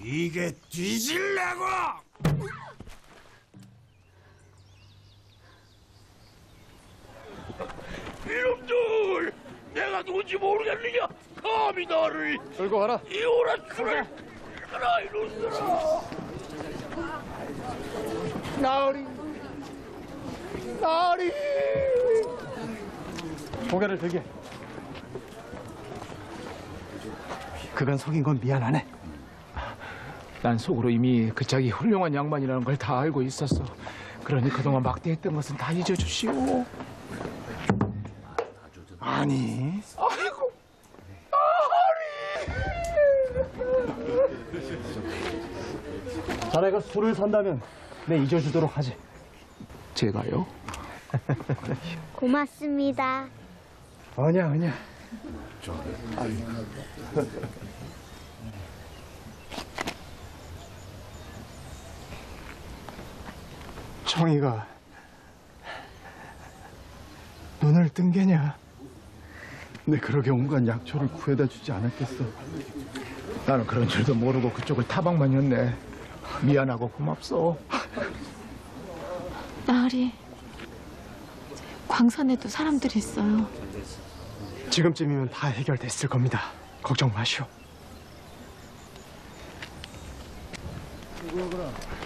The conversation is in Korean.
이게 뒤질라고! 이놈들! 내가 누군지 모르겠느냐? 감히 나를 끌고 가라. 이오라출을 가라 이놈들아! 나으리! 나으리! 고개를 들게. 그간 속인 건 미안하네. 난 속으로 이미 그 짝이 훌륭한 양반이라는 걸 다 알고 있었어. 그러니 그동안 막대했던 것은 다 잊어주시오. 아니. 아이고, 자네가 술을 산다면 내 잊어주도록 하지. 제가요? 고맙습니다. 아니야, 아니야. 청이가 눈을 뜬 게냐? 내 그러게 온갖 약초를 구해다 주지 않았겠어. 나는 그런 줄도 모르고 그쪽을 타박만이었네. 미안하고 고맙소. 나으리, 광산에도 사람들이 있어요. 지금쯤이면 다 해결됐을 겁니다. 걱정 마시오.